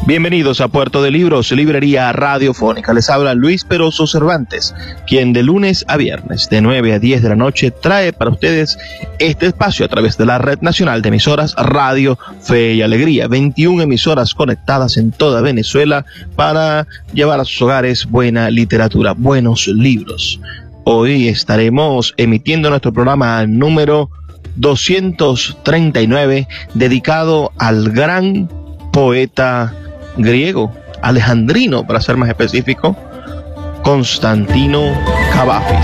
Bienvenidos a Puerto de Libros, librería radiofónica. Les habla Luis Peroso Cervantes, quien de lunes a viernes, de 9 a 10 de la noche, trae para ustedes este espacio a través de la Red Nacional de Emisoras Radio Fe y Alegría. 21 emisoras conectadas en toda Venezuela para llevar a sus hogares buena literatura, buenos libros. Hoy estaremos emitiendo nuestro programa número 239, dedicado al gran poeta griego, alejandrino, para ser más específico, Constantino Cavafis.